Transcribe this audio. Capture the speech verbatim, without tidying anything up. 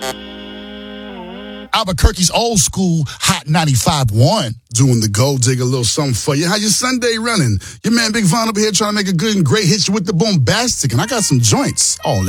Albuquerque's old school Hot ninety-five point one. Doing the gold digger, a little something for you. How your Sunday running? Your man Big Von up here trying to make a good and great hit you with the bombastic, and I got some joints. All that.